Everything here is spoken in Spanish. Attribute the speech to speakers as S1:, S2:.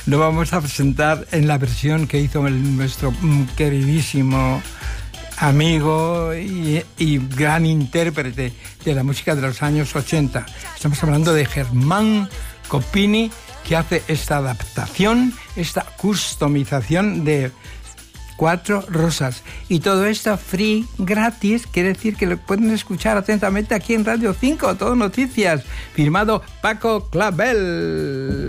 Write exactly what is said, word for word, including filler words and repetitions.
S1: lo vamos a presentar en la versión que hizo el, nuestro queridísimo amigo y, y gran intérprete de la música de los años ochenta. Estamos hablando de Germán Copini, que hace esta adaptación, esta customización de Cuatro Rosas. Y todo esto free, gratis, quiere decir que lo pueden escuchar atentamente aquí en Radio cinco, Todo Noticias, firmado Paco Clavel.